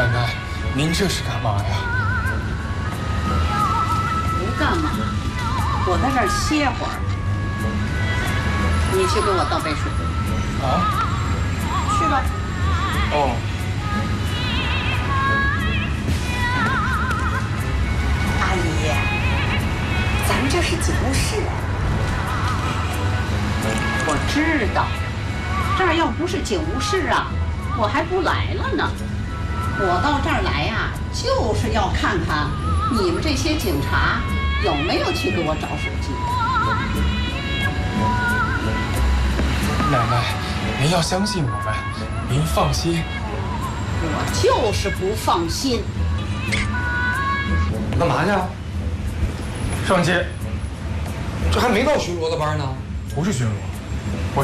奶奶，您这是干嘛呀？ 不干嘛，我在这儿歇会儿。你去给我倒杯水。 啊？ 去吧。 哦。 阿姨，咱们这是警务室。 我知道，这儿要不是警务室啊，我还不来了呢。我到这儿来呀，就是要看看你们这些警察有没有去给我找手机。 奶奶，您要相信我们，您放心。 我就是不放心。 干嘛去啊？ 上街。 这还没到巡逻的班呢。 不是巡逻。